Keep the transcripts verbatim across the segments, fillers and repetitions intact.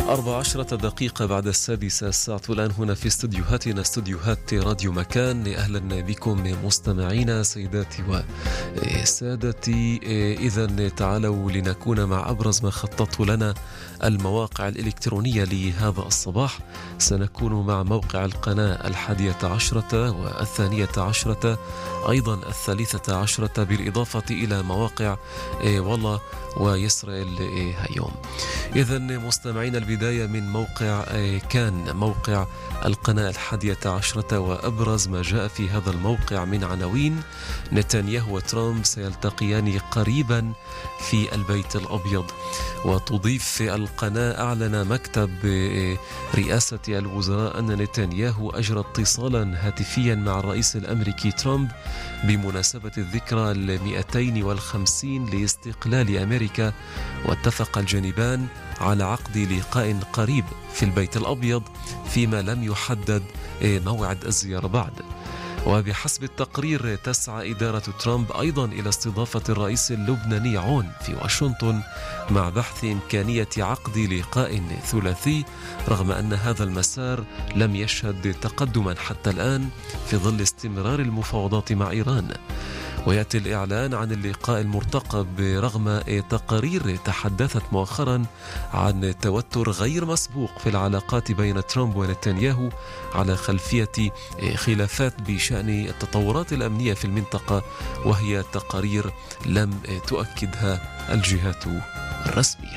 أربع عشرة دقيقة بعد السادسة، الساعة الآن هنا في استديوهاتنا، استديوهات راديو مكان. أهلا بكم مستمعينا سيداتي وسادتي. إذن تعالوا لنكون مع أبرز ما خططت لنا المواقع الإلكترونية لهذا الصباح. سنكون مع موقع القناة الحادية عشرة والثانية عشرة، أيضا الثالثة عشرة، بالإضافة إلى مواقع والله ويسرائيل هيوم. إذن مستمعين، البداية من موقع كان موقع القناة الحادية عشرة، وأبرز ما جاء في هذا الموقع من عناوين: نتنياهو وترامب سيلتقيان قريبا في البيت الأبيض. وتضيف القناة: أعلن مكتب رئاسة الوزراء أن نتنياهو أجرى اتصالا هاتفيا مع الرئيس الأمريكي ترامب بمناسبة الذكرى المئتين والخمسين لاستقلال أمريكا، واتفق الجانبان على عقد لقاء قريب في البيت الأبيض، فيما لم يحدد موعد الزيارة بعد. وبحسب التقرير تسعى إدارة ترامب أيضا إلى استضافة الرئيس اللبناني عون في واشنطن، مع بحث إمكانية عقد لقاء ثلاثي، رغم أن هذا المسار لم يشهد تقدما حتى الآن في ظل استمرار المفاوضات مع إيران. ويأتي الإعلان عن اللقاء المرتقب رغم تقارير تحدثت مؤخرا عن توتر غير مسبوق في العلاقات بين ترامب ونتنياهو على خلفية خلافات بشأن التطورات الأمنية في المنطقة، وهي تقارير لم تؤكدها الجهات الرسمية.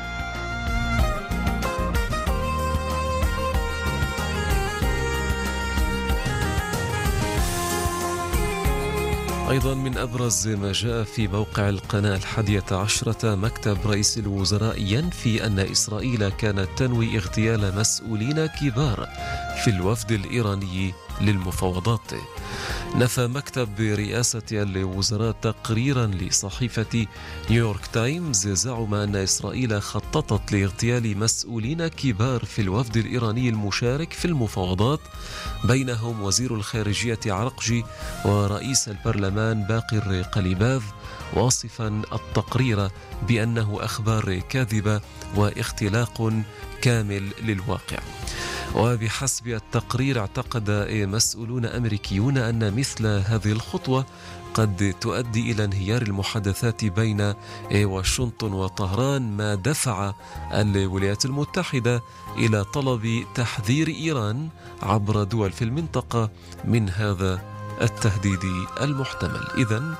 أيضا من أبرز ما جاء في موقع القناة الحادية عشرة: مكتب رئيس الوزراء ينفي أن إسرائيل كانت تنوي اغتيال مسؤولين كبار في الوفد الإيراني للمفاوضات. نفى مكتب رئاسة الوزراء تقريرا لصحيفة نيويورك تايمز زعم أن إسرائيل خططت لاغتيال مسؤولين كبار في الوفد الإيراني المشارك في المفاوضات، بينهم وزير الخارجية عرقجي ورئيس البرلمان باقر قليباف، واصفا التقرير بأنه أخبار كاذبة واختلاق كامل للواقع. وبحسب التقرير اعتقد مسؤولون أمريكيون أن مثل هذه الخطوة قد تؤدي إلى انهيار المحادثات بين واشنطن وطهران، ما دفع الولايات المتحدة إلى طلب تحذير إيران عبر دول في المنطقة من هذا التهديد المحتمل. إذن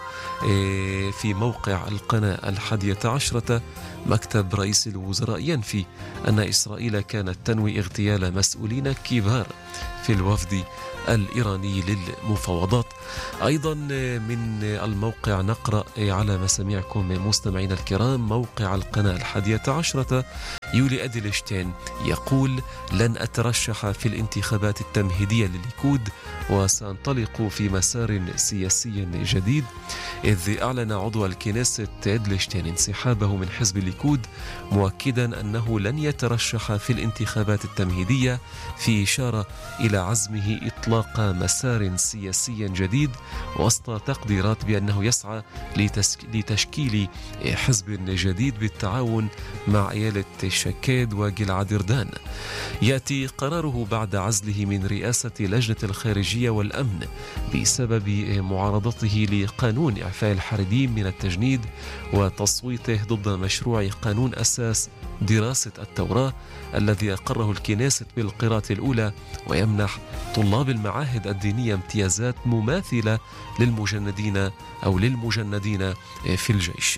في موقع القناة الحادية عشرة: مكتب رئيس الوزراء ينفي أن إسرائيل كانت تنوي اغتيال مسؤولين كبار في الوفد الإيراني للمفاوضات. أيضا من الموقع نقرأ على مسامعكم مستمعينا الكرام: موقع القناة الحادية عشرة، يولي أدلشتين يقول: لن أترشح في الانتخابات التمهيدية للليكود، وسأنطلق في مسار سياسي جديد، إذ أعلن عضو الكنيست أدلشتين انسحابه من حزب الليكود، مؤكدا أنه لن يترشح في الانتخابات التمهيدية، في إشارة إلى عزمه إطلاق مسار سياسي جديد، وسط تقديرات بأنه يسعى لتشكيل حزب جديد بالتعاون مع إيالة شكاد وجلعاد أردان. يأتي قراره بعد عزله من رئاسة لجنة الخارجية والأمن بسبب معارضته لقانون إعفاء الحربيين من التجنيد، وتصويته ضد مشروع قانون أساس دراسة التوراة الذي أقره الكنيست بالقراءة الأولى، ويمنح طلاب المعاهد الدينية امتيازات مماثلة للمجندين أو للمجندين في الجيش.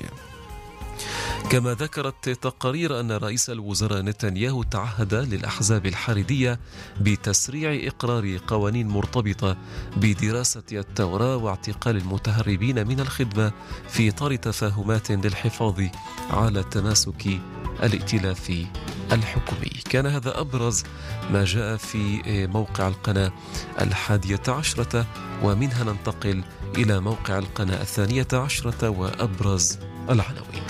كما ذكرت تقارير أن رئيس الوزراء نتنياهو تعهد للأحزاب الحريدية بتسريع إقرار قوانين مرتبطة بدراسة التوراة واعتقال المتهربين من الخدمة، في إطار تفاهمات للحفاظ على تماسك الائتلاف الحكومي. كان هذا أبرز ما جاء في موقع القناة الحادية عشرة، ومنها ننتقل إلى موقع القناة الثانية عشرة وأبرز العناوين.